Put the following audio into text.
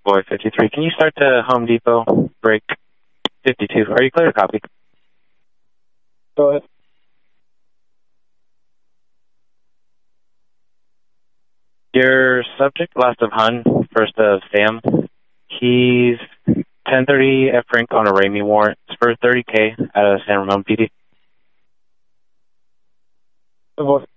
Boy 53, can you start to Home Depot, break 52? Are you clear to copy? Go ahead. Your subject, last of Hun, first of Sam, he's 1030 F rank on a Ramey warrant. It's for $30K out of San Ramon PD. Voice.